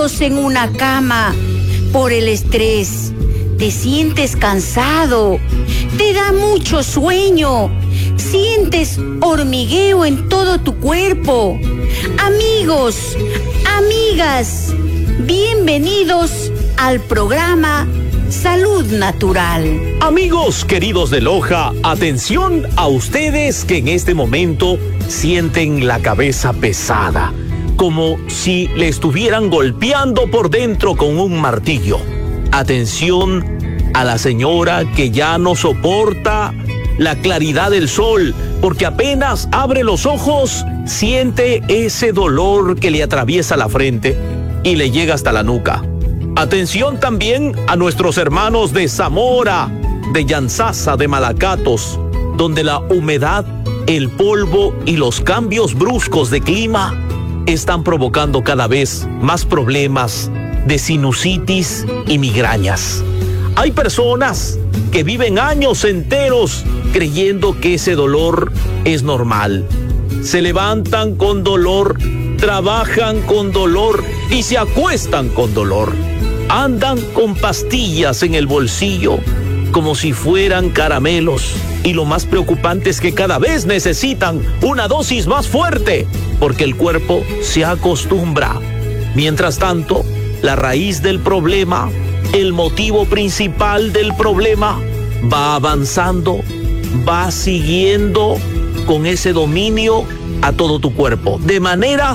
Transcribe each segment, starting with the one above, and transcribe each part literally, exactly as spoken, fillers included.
apilados en una cama por el estrés. Te sientes cansado, te da mucho sueño, sientes hormigueo en todo tu cuerpo. Amigos, amigas, bienvenidos al programa Salud Natural. Amigos queridos de Loja, atención a ustedes que en este momento sienten la cabeza pesada, como si le estuvieran golpeando por dentro con un martillo. Atención a la señora que ya no soporta la claridad del sol, porque apenas abre los ojos, siente ese dolor que le atraviesa la frente y le llega hasta la nuca. Atención también a nuestros hermanos de Zamora, de Yanzasa, de Malacatos, donde la humedad, el polvo y los cambios bruscos de clima están provocando cada vez más problemas de sinusitis y migrañas. Hay personas que viven años enteros creyendo que ese dolor es normal. Se levantan con dolor, trabajan con dolor y se acuestan con dolor. Andan con pastillas en el bolsillo como si fueran caramelos. Y lo más preocupante es que cada vez necesitan una dosis más fuerte porque el cuerpo se acostumbra. Mientras tanto, la raíz del problema, el motivo principal del problema, va avanzando, va siguiendo con ese dominio a todo tu cuerpo, de manera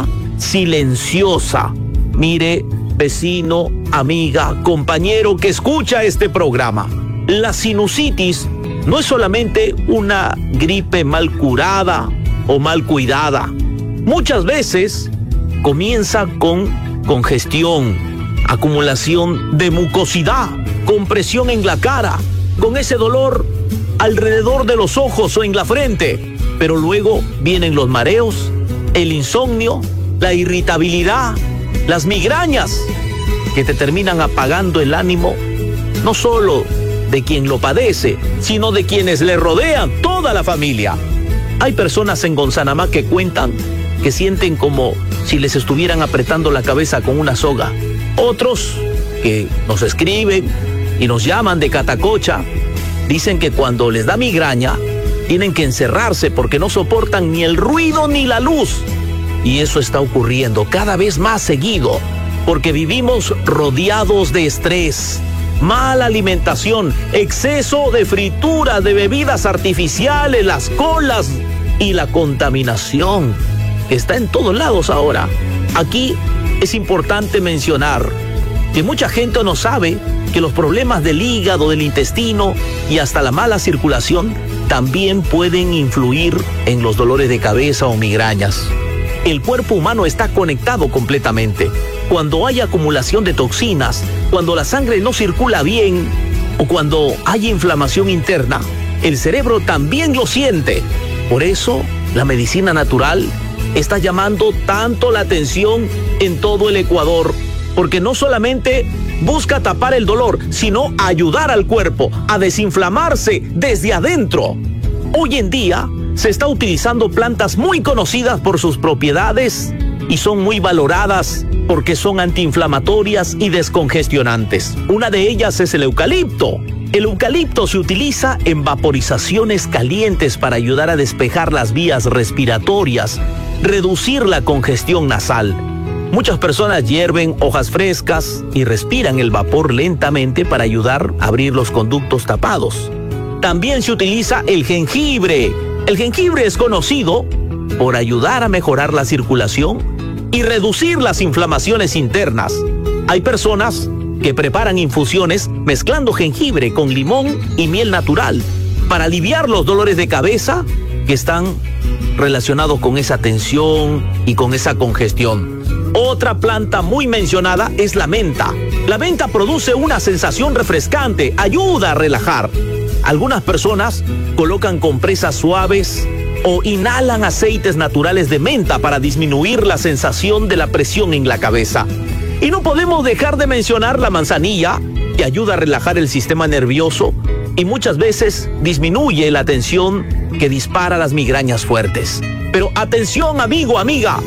silenciosa. Mire, vecino, amiga, compañero que escucha este programa, la sinusitis no es solamente una gripe mal curada o mal cuidada. Muchas veces comienza con congestión, acumulación de mucosidad, compresión en la cara, con ese dolor alrededor de los ojos o en la frente. Pero luego vienen los mareos, el insomnio, la irritabilidad, las migrañas, que te terminan apagando el ánimo, no solo de quien lo padece, sino de quienes le rodean, toda la familia. Hay personas en Gonzanamá que cuentan que sienten como si les estuvieran apretando la cabeza con una soga. Otros que nos escriben y nos llaman de Catacocha dicen que cuando les da migraña tienen que encerrarse porque no soportan ni el ruido ni la luz. Y eso está ocurriendo cada vez más seguido porque vivimos rodeados de estrés, mala alimentación, exceso de fritura, de bebidas artificiales, las colas y la contaminación que está en todos lados ahora. Aquí es importante mencionar que mucha gente no sabe que los problemas del hígado, del intestino y hasta la mala circulación también pueden influir en los dolores de cabeza o migrañas. El cuerpo humano está conectado completamente. Cuando hay acumulación de toxinas, cuando la sangre no circula bien o cuando hay inflamación interna, el cerebro también lo siente. Por eso, la medicina natural está llamando tanto la atención en todo el Ecuador, porque no solamente busca tapar el dolor, sino ayudar al cuerpo a desinflamarse desde adentro. Hoy en día se está utilizando plantas muy conocidas por sus propiedades y son muy valoradas porque son antiinflamatorias y descongestionantes. Una de ellas es el eucalipto. El eucalipto se utiliza en vaporizaciones calientes para ayudar a despejar las vías respiratorias, reducir la congestión nasal. Muchas personas hierven hojas frescas y respiran el vapor lentamente para ayudar a abrir los conductos tapados. También se utiliza el jengibre. El jengibre es conocido por ayudar a mejorar la circulación y reducir las inflamaciones internas. Hay personas que preparan infusiones mezclando jengibre con limón y miel natural para aliviar los dolores de cabeza que están relacionados con esa tensión y con esa congestión. Otra planta muy mencionada es la menta. La menta produce una sensación refrescante, ayuda a relajar. Algunas personas colocan compresas suaves o inhalan aceites naturales de menta para disminuir la sensación de la presión en la cabeza. Y no podemos dejar de mencionar la manzanilla, que ayuda a relajar el sistema nervioso y muchas veces disminuye la tensión que dispara las migrañas fuertes. Pero atención, amigo, amiga,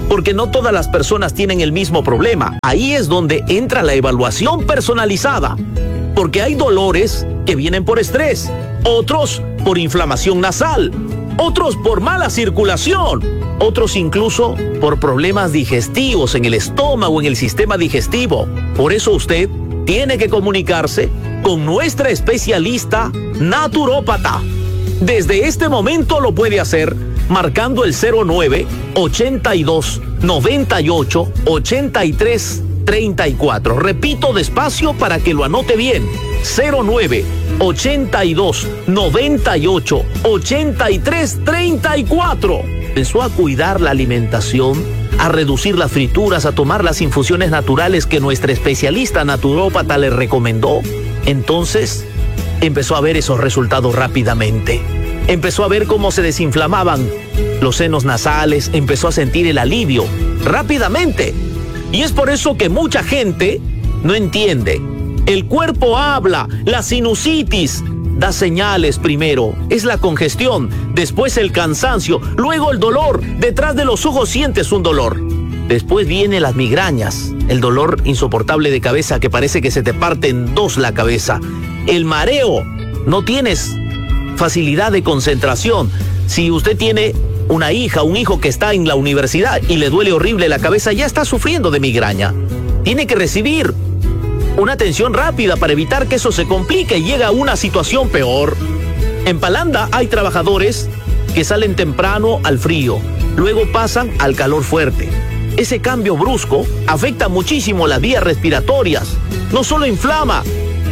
porque no todas las personas tienen el mismo problema. Ahí es donde entra la evaluación personalizada, porque hay dolores que vienen por estrés, otros por inflamación nasal, otros por mala circulación, otros incluso por problemas digestivos en el estómago, en el sistema digestivo. Por eso usted tiene que comunicarse con nuestra especialista naturópata. Desde este momento lo puede hacer marcando el cero nueve, ochenta y dos, noventa y ocho, ochenta y tres, treinta y cuatro. Repito despacio para que lo anote bien. cero nueve, ochenta y dos, noventa y ocho, ochenta y tres, treinta y cuatro. Empezó a cuidar la alimentación, a reducir las frituras, a tomar las infusiones naturales que nuestra especialista naturópata le recomendó. Entonces, empezó a ver esos resultados rápidamente. Empezó a ver cómo se desinflamaban los senos nasales, empezó a sentir el alivio rápidamente. Y es por eso que mucha gente no entiende. El cuerpo habla, la sinusitis da señales primero, es la congestión, después el cansancio, luego el dolor, detrás de los ojos sientes un dolor. Después vienen las migrañas, el dolor insoportable de cabeza que parece que se te parte en dos la cabeza, el mareo, no tienes facilidad de concentración. Si usted tiene una hija, un hijo que está en la universidad y le duele horrible la cabeza, ya está sufriendo de migraña. Tiene que recibir una atención rápida para evitar que eso se complique y llegue a una situación peor. En Palanda hay trabajadores que salen temprano al frío, luego pasan al calor fuerte. Ese cambio brusco afecta muchísimo las vías respiratorias. No solo inflama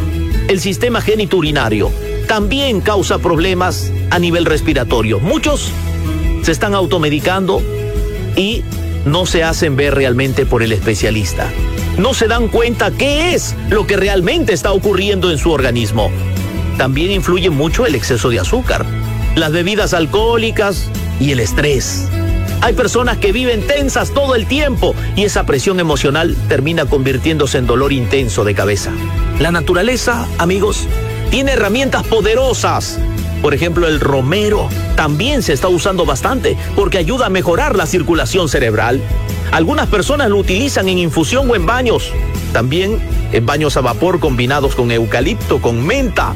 el sistema genitourinario, también causa problemas a nivel respiratorio. Muchos se están automedicando y no se hacen ver realmente por el especialista. No se dan cuenta qué es lo que realmente está ocurriendo en su organismo. También influye mucho el exceso de azúcar, las bebidas alcohólicas y el estrés. Hay personas que viven tensas todo el tiempo y esa presión emocional termina convirtiéndose en dolor intenso de cabeza. La naturaleza, amigos, tiene herramientas poderosas. Por ejemplo, el romero también se está usando bastante porque ayuda a mejorar la circulación cerebral. Algunas personas lo utilizan en infusión o en baños. También en baños a vapor combinados con eucalipto, con menta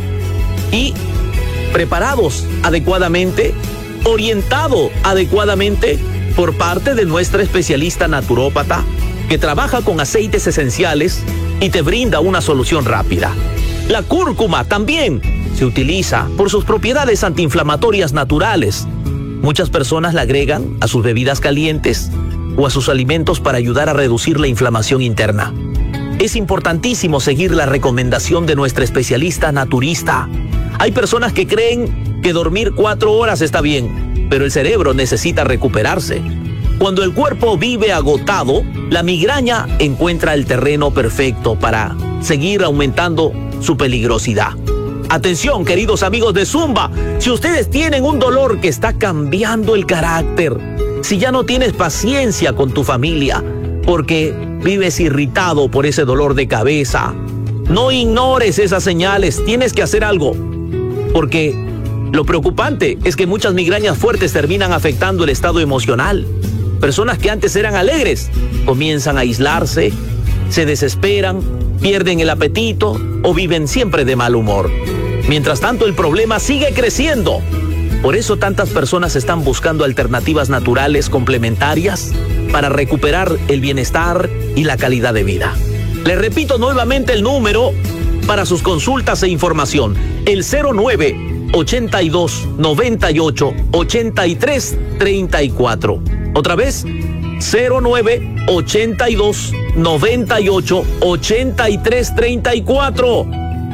y preparados adecuadamente, orientado adecuadamente por parte de nuestra especialista naturópata que trabaja con aceites esenciales y te brinda una solución rápida. La cúrcuma también se utiliza por sus propiedades antiinflamatorias naturales. Muchas personas la agregan a sus bebidas calientes o a sus alimentos para ayudar a reducir la inflamación interna. Es importantísimo seguir la recomendación de nuestra especialista naturista. Hay personas que creen que dormir cuatro horas está bien, pero el cerebro necesita recuperarse. Cuando el cuerpo vive agotado, la migraña encuentra el terreno perfecto para seguir aumentando su peligrosidad. Atención, queridos amigos de Zumba, si ustedes tienen un dolor que está cambiando el carácter, si ya no tienes paciencia con tu familia porque vives irritado por ese dolor de cabeza, no ignores esas señales, tienes que hacer algo, porque lo preocupante es que muchas migrañas fuertes terminan afectando el estado emocional. Personas que antes eran alegres comienzan a aislarse, se desesperan, pierden el apetito o viven siempre de mal humor. Mientras tanto, el problema sigue creciendo. Por eso tantas personas están buscando alternativas naturales complementarias para recuperar el bienestar y la calidad de vida. Les repito nuevamente el número para sus consultas e información. El cero nueve, ochenta y dos, noventa y ocho, ochenta y tres, treinta y cuatro. Otra vez, cero nueve, ochenta y dos, noventa y ocho, ochenta y tres, treinta y cuatro.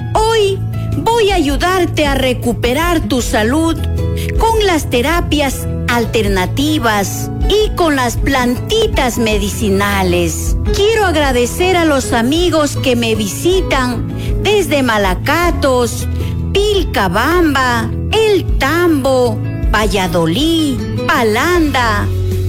Hoy voy a ayudarte a recuperar tu salud con las terapias alternativas y con las plantitas medicinales. Quiero agradecer a los amigos que me visitan desde Malacatos, Vilcabamba, El Tambo, Valladolid, Palanda,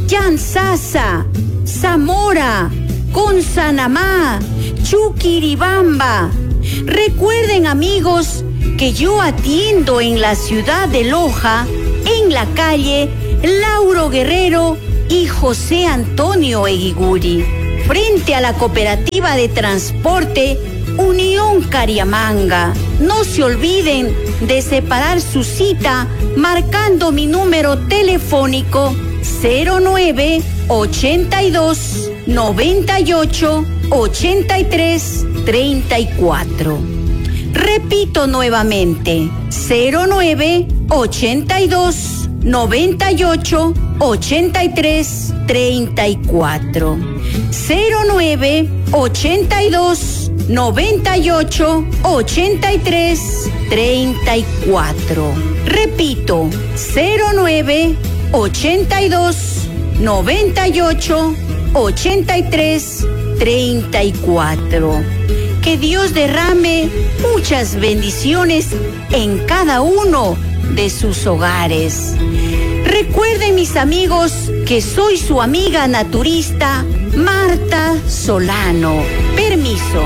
Yansasa, Zamora, Consanamá, Chuquiribamba. Recuerden, amigos, que yo atiendo en la ciudad de Loja, en la calle Lauro Guerrero, y José Antonio Eguiguri, frente a la Cooperativa de Transporte Unión Cariamanga. No se olviden de separar su cita marcando mi número telefónico cero nueve ochenta y dos noventa y ocho ochenta y tres treinta y cuatro. Repito nuevamente, cero nueve ochenta y dos noventa y ocho ochenta y tres treinta y cuatro. cero nueve ochenta y dos noventa y ocho ochenta y tres treinta y cuatro. Repito, cero nueve ochenta y dos noventa y ocho ochenta y tres treinta y cuatro. Que Dios derrame muchas bendiciones en cada uno de sus hogares. Recuerden, mis amigos, que soy su amiga naturista Marta Solano. Permiso.